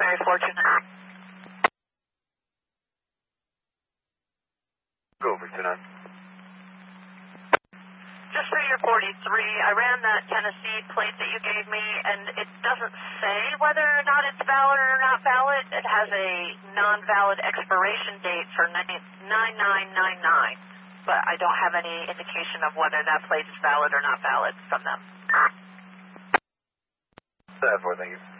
very fortunate. Go, Victor 9. Just for your 43, I ran that Tennessee plate that you gave me, and it doesn't say whether or not it's valid or not valid. It has a non-valid expiration date for 9999, but I don't have any indication of whether that plate is valid or not valid from them. 7-4, thank you.